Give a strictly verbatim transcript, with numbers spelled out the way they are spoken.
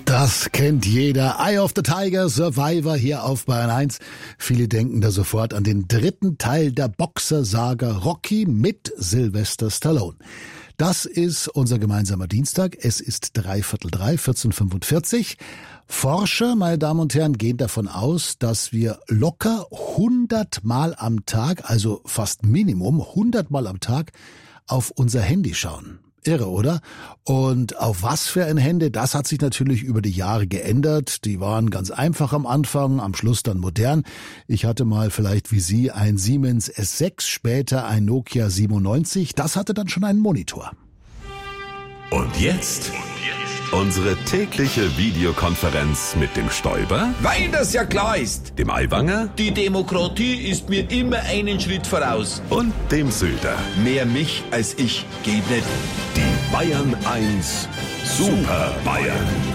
Das kennt jeder. Eye of the Tiger, Survivor hier auf Bayern eins. Viele denken da sofort an den dritten Teil der Boxersaga Rocky mit Sylvester Stallone. Das ist unser gemeinsamer Dienstag. Es ist dreiviertel drei, vierzehn Uhr fünfundvierzig. Forscher, meine Damen und Herren, gehen davon aus, dass wir locker hundert Mal am Tag, also fast Minimum hundert Mal am Tag, auf unser Handy schauen. Irre, oder? Und auf was für ein Handy, das hat sich natürlich über die Jahre geändert. Die waren ganz einfach am Anfang, am Schluss dann modern. Ich hatte mal vielleicht wie Sie ein Siemens S sechs, später ein Nokia siebenundneunzig. Das hatte dann schon einen Monitor. Und jetzt unsere tägliche Videokonferenz mit dem Stoiber, weil das ja klar ist. dem Aiwanger Die Demokratie ist mir immer einen Schritt voraus. und dem Söder. Mehr mich als ich geht nicht. Die Bayern eins Super Bayern.